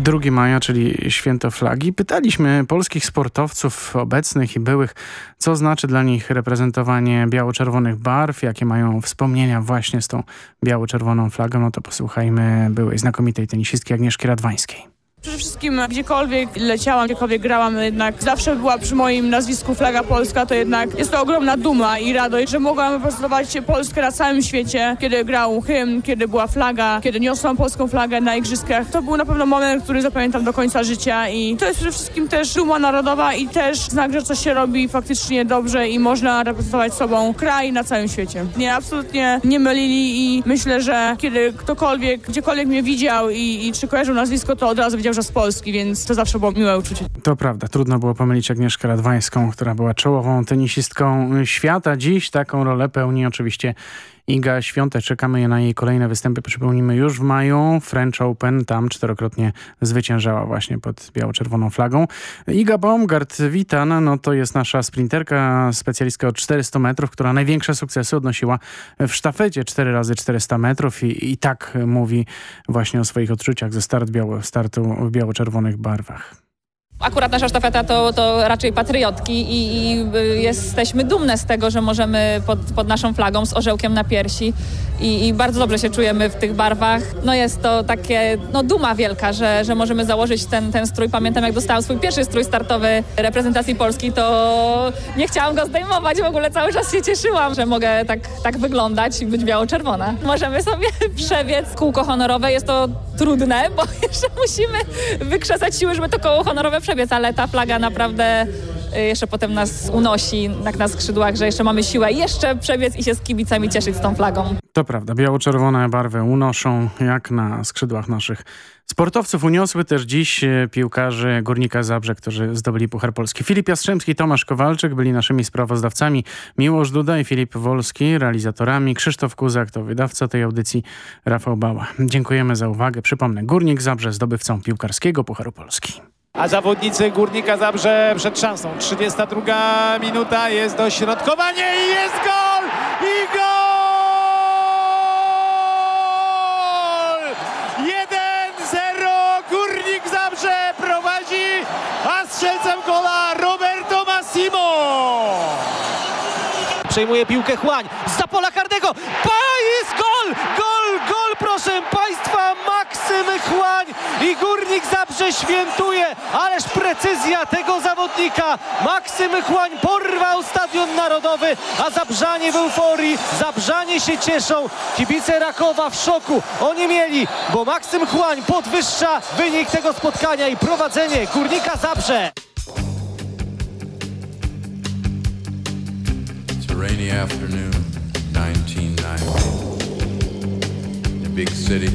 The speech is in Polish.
2 maja, czyli święto flagi. Pytaliśmy polskich sportowców obecnych i byłych, co znaczy dla nich reprezentowanie biało-czerwonych barw, jakie mają wspomnienia właśnie z tą biało-czerwoną flagą. No to posłuchajmy byłej znakomitej tenisistki Agnieszki Radwańskiej. Przede wszystkim gdziekolwiek leciałam, gdziekolwiek grałam, jednak zawsze była przy moim nazwisku flaga polska, to jednak jest to ogromna duma i radość, że mogłam reprezentować Polskę na całym świecie, kiedy grał hymn, kiedy była flaga, kiedy niosłam polską flagę na igrzyskach. To był na pewno moment, który zapamiętam do końca życia i to jest przede wszystkim też duma narodowa i też znak, że coś się robi faktycznie dobrze i można reprezentować sobą kraj na całym świecie. Nie, absolutnie nie mylili i myślę, że kiedy ktokolwiek, gdziekolwiek mnie widział i czy kojarzył nazwisko, to od razu wiedział, że z Polski, więc to zawsze było miłe uczucie. To prawda, trudno było pomylić Agnieszkę Radwańską, która była czołową tenisistką świata. Dziś taką rolę pełni oczywiście Iga Świątek. Czekamy na jej kolejne występy. Przypomnijmy, już w maju French Open, tam 4-krotnie zwyciężała właśnie pod biało-czerwoną flagą. Iga Baumgart-Witan, no to jest nasza sprinterka, specjalistka od 400 metrów, która największe sukcesy odnosiła w sztafecie 4x400 metrów i tak mówi właśnie o swoich odczuciach ze startu w biało-czerwonych barwach. Akurat nasza sztafeta to raczej patriotki i jesteśmy dumne z tego, że możemy pod naszą flagą z orzełkiem na piersi i bardzo dobrze się czujemy w tych barwach. No jest to takie duma wielka, że możemy założyć ten strój. Pamiętam, jak dostałam swój pierwszy strój startowy reprezentacji Polski, to nie chciałam go zdejmować. W ogóle cały czas się cieszyłam, że mogę tak wyglądać i być biało-czerwona. Możemy sobie przebiec kółko honorowe. Jest to trudne, bo jeszcze musimy wykrzesać siły, żeby to koło honorowe przebiec, ale ta flaga naprawdę jeszcze potem nas unosi jak na skrzydłach, że jeszcze mamy siłę jeszcze przebiec i się z kibicami cieszyć z tą flagą. To prawda, biało-czerwone barwy unoszą jak na skrzydłach naszych sportowców. Uniosły też dziś piłkarzy Górnika Zabrze, którzy zdobyli Puchar Polski. Filip Jastrzębski, Tomasz Kowalczyk byli naszymi sprawozdawcami. Miłosz Duda i Filip Wolski realizatorami. Krzysztof Kuzak to wydawca tej audycji. Rafał Bała. Dziękujemy za uwagę. Przypomnę, Górnik Zabrze zdobywcą piłkarskiego Pucharu Polski. A zawodnicy Górnika Zabrze przed szansą. 32 minuta, jest dośrodkowanie i jest gol! I gol! 1-0 Górnik Zabrze prowadzi, a strzelcem gola Roberto Massimo. Przejmuje piłkę Chłań zza pola karnego. Jest gol! Gol, proszę Państwa, Maksym Chłań i Górnik Zabrze świętuje, ależ precyzja tego zawodnika. Maksym Chłań porwał Stadion Narodowy, a Zabrzanie w euforii, Zabrzanie się cieszą, kibice Rakowa w szoku. Oni mieli, bo Maksym Chłań podwyższa wynik tego spotkania i prowadzenie Górnika Zabrze. Rainy afternoon, 1990. The big city.